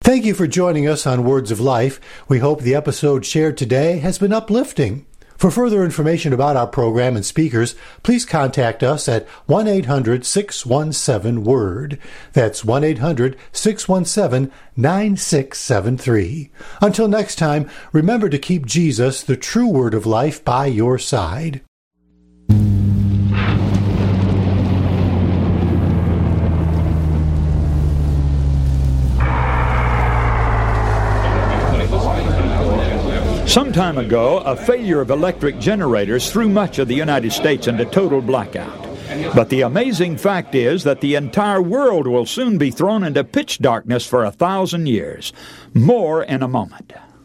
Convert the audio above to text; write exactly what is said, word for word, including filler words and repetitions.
Thank you for joining us on Words of Life. We hope the episode shared today has been uplifting. For further information about our program and speakers, please contact us at one eight hundred six one seven WORD. That's one eight hundred six one seven nine six seven three. Until next time, remember to keep Jesus, the true Word of life, by your side. Some time ago, a failure of electric generators threw much of the United States into total blackout. But the amazing fact is that the entire world will soon be thrown into pitch darkness for a thousand years. More in a moment.